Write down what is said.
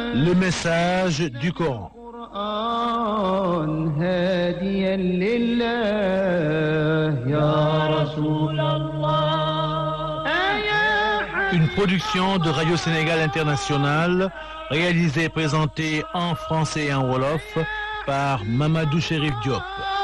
Le message du Coran. Une production de Radio Sénégal International, réalisée et présentée en français et en wolof par Mamadou Chérif Diop.